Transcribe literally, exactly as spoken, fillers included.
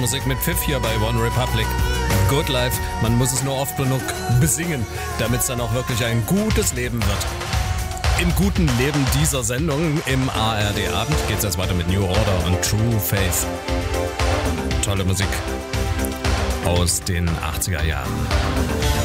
Musik mit Pfiff hier bei One Republic. Good Life, man muss es nur oft genug besingen, damit es dann auch wirklich ein gutes Leben wird. Im guten Leben dieser Sendung im A R D-Abend geht es jetzt weiter mit New Order und True Faith. Tolle Musik aus den achtziger Jahren.